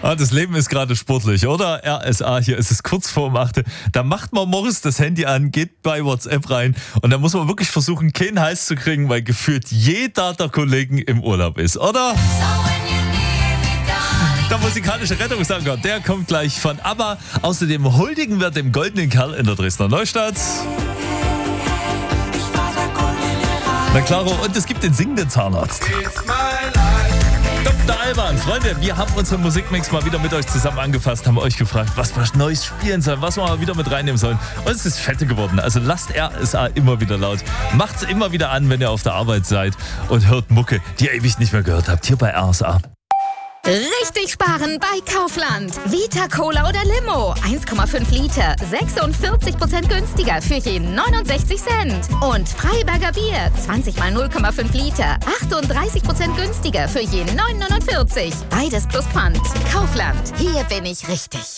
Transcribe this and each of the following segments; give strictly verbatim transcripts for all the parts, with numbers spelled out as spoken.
Ah, das Leben ist gerade sportlich, oder? R S A, hier ist es kurz vor um acht. Da macht man Morris das Handy an, geht bei WhatsApp rein und da muss man wirklich versuchen, keinen Hals zu kriegen, weil gefühlt jeder der Kollegen im Urlaub ist, oder? Der musikalische Rettungsanker, der kommt gleich von ABBA. Außerdem huldigen wir dem goldenen Kerl in der Dresdner Neustadt. Na klaro, und es gibt den singenden Zahnarzt. Doktor Alban, Freunde, wir haben unseren Musikmix mal wieder mit euch zusammen angefasst, haben euch gefragt, was wir Neues spielen sollen, was wir mal wieder mit reinnehmen sollen. Und es ist fette geworden. Also lasst R S A immer wieder laut. Macht's immer wieder an, wenn ihr auf der Arbeit seid und hört Mucke, die ihr ewig nicht mehr gehört habt, hier bei R S A. Richtig sparen bei Kaufland. Vita Cola oder Limo. eins Komma fünf Liter. sechsundvierzig Prozent günstiger für jeden neunundsechzig Cent. Und Freiberger Bier. zwanzig mal null Komma fünf Liter. achtunddreißig Prozent günstiger für jeden neun neunundvierzig. Beides plus Pfand. Kaufland. Hier bin ich richtig.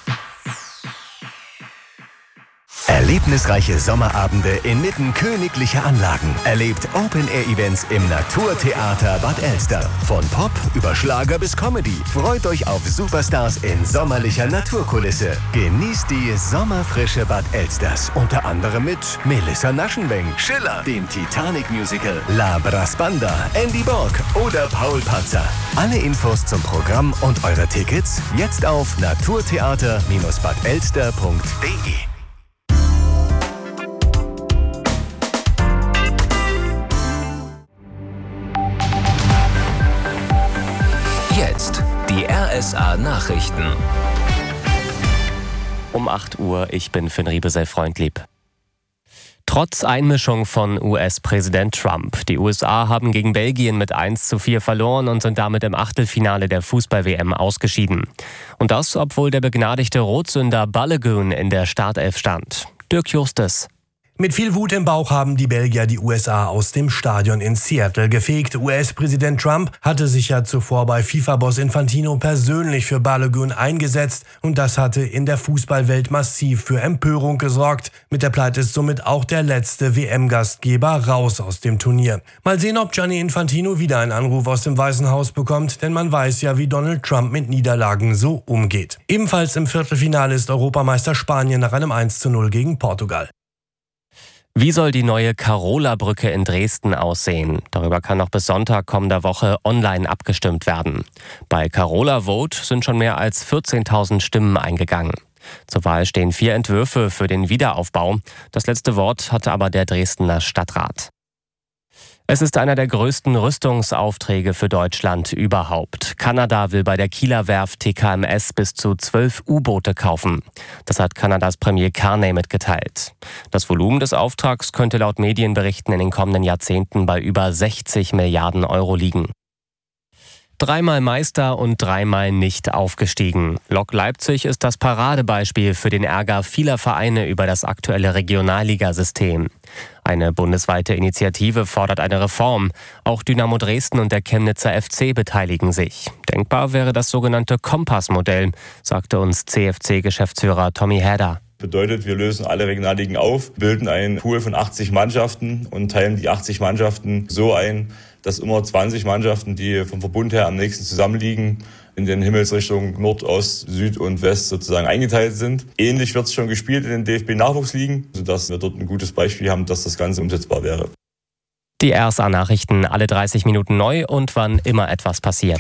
Erlebnisreiche Sommerabende inmitten königlicher Anlagen. Erlebt Open-Air-Events im Naturtheater Bad Elster. Von Pop über Schlager bis Comedy. Freut euch auf Superstars in sommerlicher Naturkulisse. Genießt die sommerfrische Bad Elsters. Unter anderem mit Melissa Naschenweng, Schiller, dem Titanic-Musical, La Brasbanda, Andy Borg oder Paul Patzer. Alle Infos zum Programm und eure Tickets jetzt auf naturtheater Bindestrich bad elster punkt de. Jetzt die R S A-Nachrichten. Um acht Uhr, ich bin Finn Riebesell-Freundlieb. Trotz Einmischung von U S-Präsident Trump. Die U S A haben gegen Belgien mit eins zu vier verloren und sind damit im Achtelfinale der Fußball-W M ausgeschieden. Und das, obwohl der begnadigte Rotsünder Balogun in der Startelf stand. Dirk Justus. Mit viel Wut im Bauch haben die Belgier die U S A aus dem Stadion in Seattle gefegt. U S-Präsident Trump hatte sich ja zuvor bei FIFA-Boss Infantino persönlich für Balogun eingesetzt und das hatte in der Fußballwelt massiv für Empörung gesorgt. Mit der Pleite ist somit auch der letzte W M-Gastgeber raus aus dem Turnier. Mal sehen, ob Gianni Infantino wieder einen Anruf aus dem Weißen Haus bekommt, denn man weiß ja, wie Donald Trump mit Niederlagen so umgeht. Ebenfalls im Viertelfinale ist Europameister Spanien nach einem eins zu null gegen Portugal. Wie soll die neue Karola-Brücke in Dresden aussehen? Darüber kann noch bis Sonntag kommender Woche online abgestimmt werden. Bei Carola Vote sind schon mehr als vierzehntausend Stimmen eingegangen. Zur Wahl stehen vier Entwürfe für den Wiederaufbau. Das letzte Wort hatte aber der Dresdner Stadtrat. Es ist einer der größten Rüstungsaufträge für Deutschland überhaupt. Kanada will bei der Kieler Werft T K M S bis zu zwölf U-Boote kaufen. Das hat Kanadas Premier Carney mitgeteilt. Das Volumen des Auftrags könnte laut Medienberichten in den kommenden Jahrzehnten bei über sechzig Milliarden Euro liegen. Dreimal Meister und dreimal nicht aufgestiegen. Lok Leipzig ist das Paradebeispiel für den Ärger vieler Vereine über das aktuelle Regionalligasystem. Eine bundesweite Initiative fordert eine Reform. Auch Dynamo Dresden und der Chemnitzer F C beteiligen sich. Denkbar wäre das sogenannte Kompassmodell, sagte uns C F C-Geschäftsführer Tommy Herder. Bedeutet, wir lösen alle Regionalligen auf, bilden einen Pool von achtzig Mannschaften und teilen die achtzig Mannschaften so ein, dass immer zwanzig Mannschaften, die vom Verbund her am nächsten zusammenliegen, in den Himmelsrichtungen Nord, Ost, Süd und West sozusagen eingeteilt sind. Ähnlich wird es schon gespielt in den D F B-Nachwuchsligen, sodass wir dort ein gutes Beispiel haben, dass das Ganze umsetzbar wäre. Die R S A-Nachrichten alle dreißig Minuten neu und wann immer etwas passiert.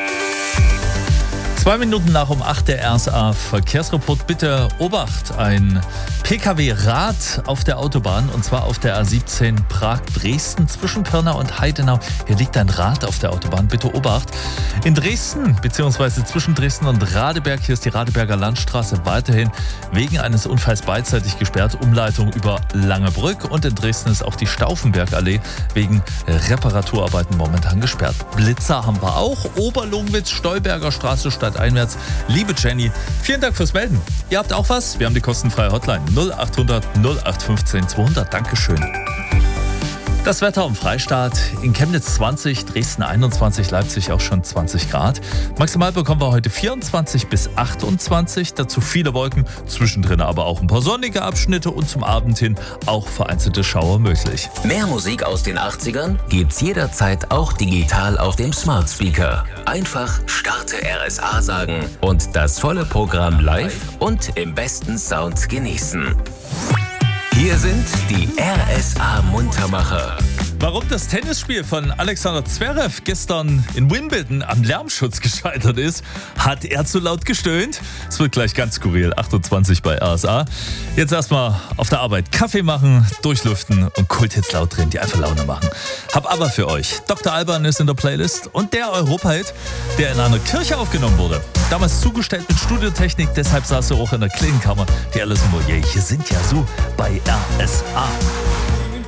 Zwei Minuten nach um acht der R S A Verkehrsreport. Bitte Obacht, ein P K W-Rad auf der Autobahn und zwar auf der A siebzehn Prag-Dresden zwischen Pirna und Heidenau. Hier liegt ein Rad auf der Autobahn, bitte Obacht. In Dresden bzw. zwischen Dresden und Radeberg, hier ist die Radeberger Landstraße weiterhin wegen eines Unfalls beidseitig gesperrt. Umleitung über Langebrück und in Dresden ist auch die Stauffenbergallee wegen Reparaturarbeiten momentan gesperrt. Blitzer haben wir auch. Oberlungwitz, Stolberger Straße statt einwärts. Liebe Jenny, vielen Dank fürs Melden. Ihr habt auch was? Wir haben die kostenfreie Hotline null acht hundert null acht fünfzehn zweihundert. Dankeschön. Das Wetter am Freistaat: in Chemnitz zwanzig, Dresden einundzwanzig, Leipzig auch schon zwanzig Grad. Maximal bekommen wir heute vierundzwanzig bis achtundzwanzig, dazu viele Wolken, zwischendrin aber auch ein paar sonnige Abschnitte und zum Abend hin auch vereinzelte Schauer möglich. Mehr Musik aus den achtzigern gibt's jederzeit auch digital auf dem Smart Speaker. Einfach Starte R S A sagen und das volle Programm live und im besten Sound genießen. Hier sind die R S A Muntermacher. Warum das Tennisspiel von Alexander Zverev gestern in Wimbledon am Lärmschutz gescheitert ist, hat er zu laut gestöhnt? Es wird gleich ganz skurril. achtundzwanzig bei R S A. Jetzt erstmal auf der Arbeit Kaffee machen, durchlüften und Kulthits laut drehen, die einfach Laune machen. Hab aber für euch: Doktor Alban ist in der Playlist und der Europahit, der in einer Kirche aufgenommen wurde. Damals zugestellt mit Studiotechnik, deshalb saß er auch in der Klingenkammer. Die Alice Moyer, hier sind ja so bei R S A.